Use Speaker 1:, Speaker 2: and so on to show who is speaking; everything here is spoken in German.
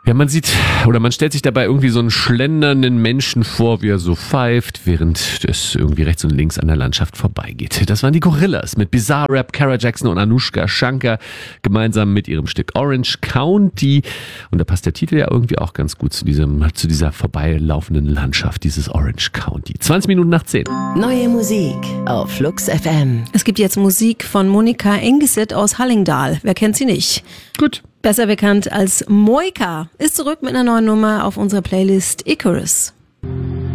Speaker 1: Ja, man sieht oder man stellt sich dabei irgendwie so einen schlendernden Menschen vor, wie er so pfeift, während es irgendwie rechts und links an der Landschaft vorbeigeht. Das waren die Gorillas mit Bizarre Rap, Kara Jackson und Anushka Shankar gemeinsam mit ihrem Stück Orange County. Und da passt der Titel ja irgendwie auch ganz gut zu dieser vorbeilaufenden Landschaft, dieses Orange County. 20 Minuten nach 10.
Speaker 2: Neue Musik auf Flux FM.
Speaker 3: Es gibt jetzt Musik von Monika Engeset aus Hallingdal. Wer kennt sie nicht?
Speaker 1: Gut.
Speaker 3: Besser bekannt als Moika, ist zurück mit einer neuen Nummer auf unserer Playlist Icarus.